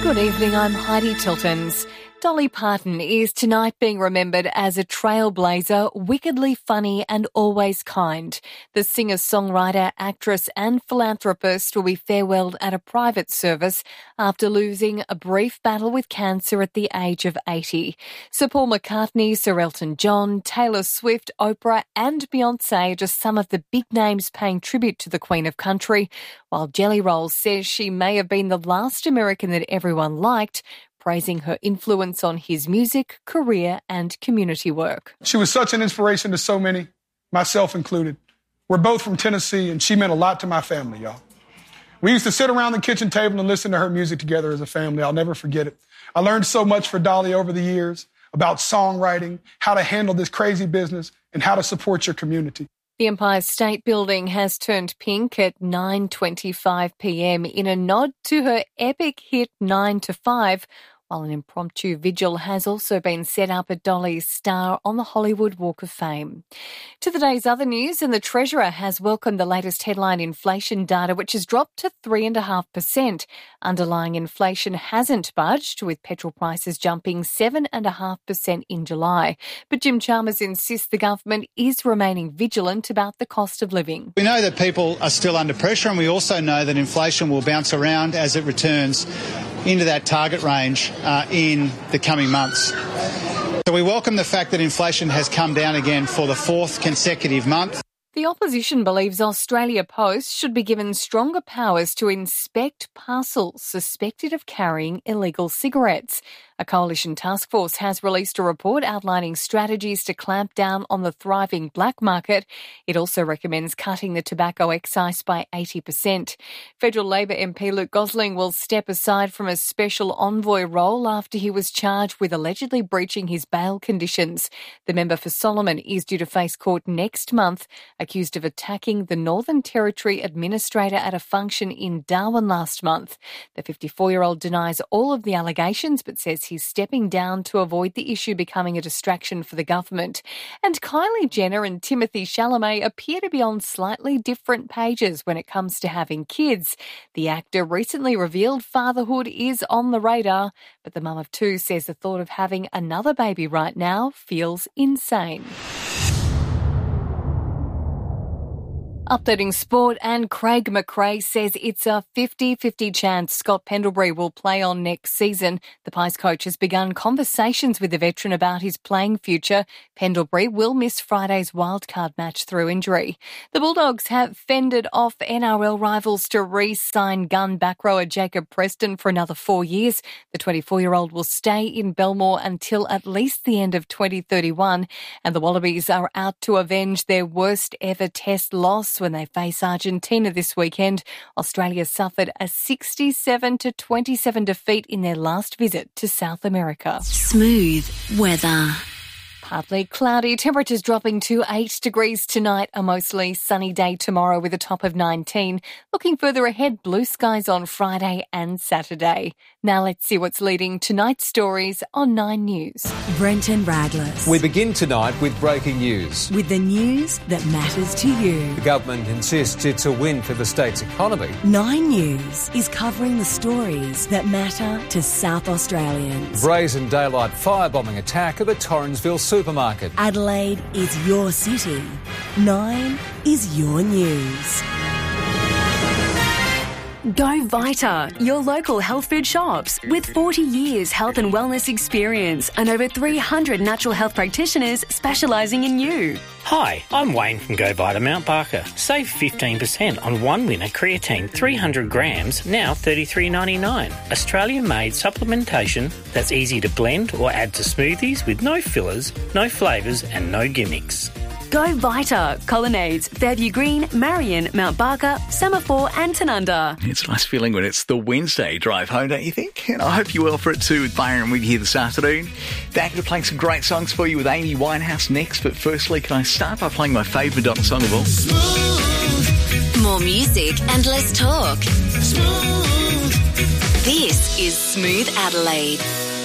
Good evening, I'm Heidi Tiltons. Dolly Parton is tonight being remembered as a trailblazer, wickedly funny and always kind. The singer-songwriter, actress and philanthropist will be farewelled at a private service after losing a brief battle with cancer at the age of 80. Sir Paul McCartney, Sir Elton John, Taylor Swift, Oprah and Beyonce are just some of the big names paying tribute to the Queen of Country, while Jelly Rolls says she may have been the last American that everyone liked, praising her influence on his music, career and community work. She was such an inspiration to so many, myself included. We're both from Tennessee and she meant a lot to my family, y'all. We used to sit around the kitchen table and listen to her music together as a family. I'll never forget it. I learned so much for Dolly over the years about songwriting, how to handle this crazy business, and how to support your community. The Empire State Building has turned pink at 9:25 p.m. in a nod to her epic hit 9 to 5, while an impromptu vigil has also been set up at Dolly's star on the Hollywood Walk of Fame. To the day's other news, and the Treasurer has welcomed the latest headline inflation data, which has dropped to 3.5%. Underlying inflation hasn't budged, with petrol prices jumping 7.5% in July. But Jim Chalmers insists the government is remaining vigilant about the cost of living. We know that people are still under pressure, and we also know that inflation will bounce around as it returns into that target range in the coming months. So we welcome the fact that inflation has come down again for the fourth consecutive month. The opposition believes Australia Post should be given stronger powers to inspect parcels suspected of carrying illegal cigarettes. A coalition task force has released a report outlining strategies to clamp down on the thriving black market. It also recommends cutting the tobacco excise by 80%. Federal Labor MP Luke Gosling will step aside from a special envoy role after he was charged with allegedly breaching his bail conditions. The member for Solomon is due to face court next month, accused of attacking the Northern Territory administrator at a function in Darwin last month. The 54-year-old denies all of the allegations but says he's stepping down to avoid the issue becoming a distraction for the government. And Kylie Jenner and Timothée Chalamet appear to be on slightly different pages when it comes to having kids. The actor recently revealed fatherhood is on the radar, but the mum of two says the thought of having another baby right now feels insane. Updating sport, and Craig McRae says it's a 50-50 chance Scott Pendlebury will play on next season. The Pies coach has begun conversations with the veteran about his playing future. Pendlebury will miss Friday's wildcard match through injury. The Bulldogs have fended off NRL rivals to re-sign gun back rower Jacob Preston for another 4 years. The 24-year-old will stay in Belmore until at least the end of 2031, and the Wallabies are out to avenge their worst ever test loss when they face Argentina this weekend. Australia suffered a 67-27 defeat in their last visit to South America. Smooth weather. Partly cloudy, temperatures dropping to 8 degrees tonight, a mostly sunny day tomorrow with a top of 19. Looking further ahead, blue skies on Friday and Saturday. Now let's see what's leading tonight's stories on 9 News. Brenton Radless. We begin tonight with breaking news. With the news that matters to you. The government insists it's a win for the state's economy. 9 News is covering the stories that matter to South Australians. Brazen daylight firebombing attack of a Torrensville supermarket. Adelaide is your city. 9 is your news. Go Vita, your local health food shops. With 40 years health and wellness experience and over 300 natural health practitioners specialising in you. Hi, I'm Wayne from Go Vita Mount Barker. Save 15% on one winner creatine 300 grams, now $33.99. Australian-made supplementation that's easy to blend or add to smoothies with no fillers, no flavours and no gimmicks. Go Vita, Colonnades, Fairview Green, Marion, Mount Barker, Semaphore and Tanunda. It's a nice feeling when it's the Wednesday drive home, don't you think? And I hope you're well for it too with Byron with you here this afternoon. Back to playing some great songs for you with Amy Winehouse next, but firstly, can I start by playing my favourite Madonna song of all? Smooth. More music and less talk. Smooth. This is Smooth Adelaide.